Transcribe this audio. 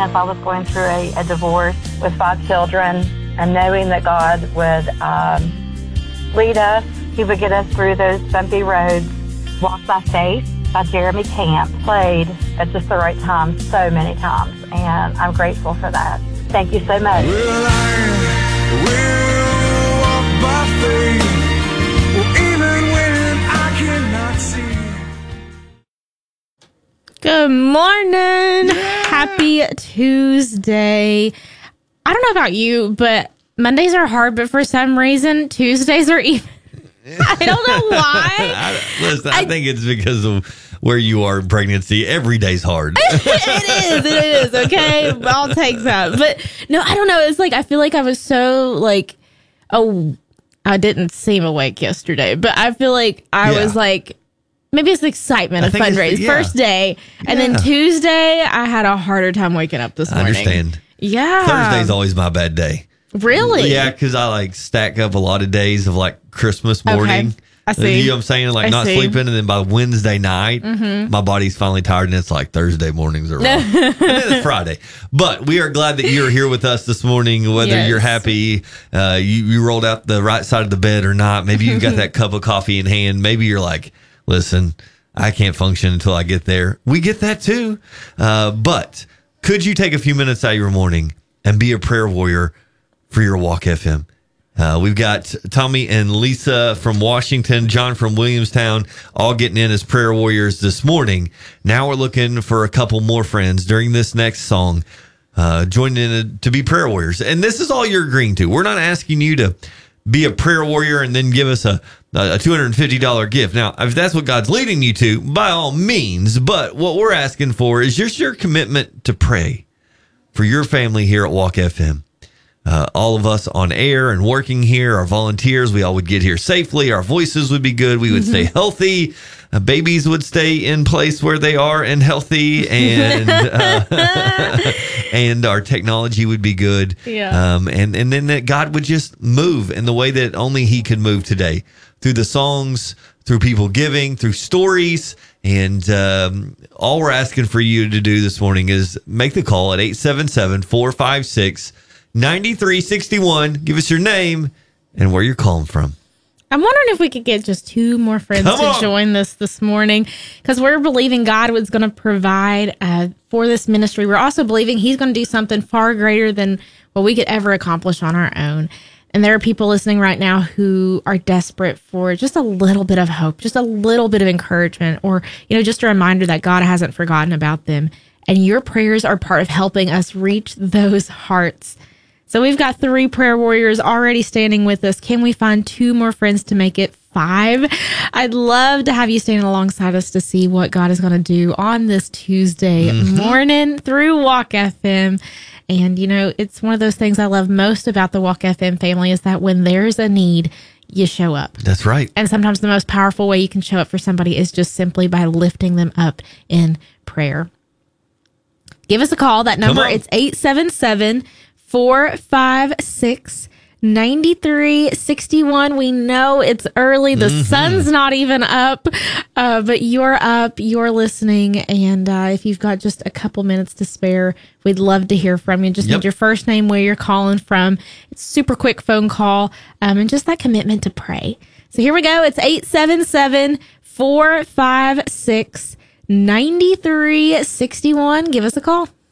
as I was going through a divorce with 5 children, and knowing that God would lead us. He would get us through those bumpy roads. Walk by Faith by Jeremy Camp played at just the right time so many times, and I'm grateful for that. Thank you so much. Well, I will walk by faith, even when I cannot see. Good morning. Happy Tuesday. I don't know about you, but Mondays are hard, but for some reason, Tuesdays are even. I don't know why. I think it's because of where you are in pregnancy. Every day's hard. It is. Okay. I'll take that. But no, I don't know. It's like, I feel like I was so like, I didn't seem awake yesterday, but I feel like I was like, maybe it's the excitement of fundraise. First day. And then Tuesday, I had a harder time waking up this morning. I understand. Yeah. Thursday's always my bad day. Really? Yeah, because I like stack up a lot of days of like Christmas morning. Okay. I see. You know what I'm saying? Like not sleeping, and then by Wednesday night, my body's finally tired, and it's like Thursday mornings are rough. And then it's Friday. But we are glad that you're here with us this morning, whether you're happy, you rolled out the right side of the bed or not. Maybe you've got that cup of coffee in hand. Maybe you're like, listen, I can't function until I get there. We get that too. But could you take a few minutes out of your morning and be a prayer warrior for your Walk FM? We've got Tommy and Lisa from Washington, John from Williamstown, all getting in as prayer warriors this morning. Now we're looking for a couple more friends during this next song, joining in to be prayer warriors. And this is all you're agreeing to. We're not asking you to be a prayer warrior and then give us a $250 gift. Now, if that's what God's leading you to, by all means. But what we're asking for is just your commitment to pray for your family here at Walk FM. All of us on air and working here, our volunteers, we all would get here safely. Our voices would be good. We would stay healthy. Babies would stay in place where they are and healthy, and and our technology would be good. Yeah. And then that God would just move in the way that only He could move today, through the songs, through people giving, through stories. And all we're asking for you to do this morning is make the call at 877-456-9361. Give us your name and where you're calling from. I'm wondering if we could get just 2 more friends to join this morning, because we're believing God was going to provide for this ministry. We're also believing He's going to do something far greater than what we could ever accomplish on our own. And there are people listening right now who are desperate for just a little bit of hope, just a little bit of encouragement, or, just a reminder that God hasn't forgotten about them. And your prayers are part of helping us reach those hearts. So we've got 3 prayer warriors already standing with us. Can we find 2 more friends to make it 5? I'd love to have you stand alongside us to see what God is going to do on this Tuesday morning through Walk FM. And, it's one of those things I love most about the Walk FM family is that when there's a need, you show up. That's right. And sometimes the most powerful way you can show up for somebody is just simply by lifting them up in prayer. Give us a call. That number, it's 877-456-9361. We know it's early. The sun's not even up, but you're up, you're listening. And if you've got just a couple minutes to spare, we'd love to hear from you. Just need your first name, where you're calling from. It's a super quick phone call, and just that commitment to pray. So here we go. It's 877-456-9361. Give us a call.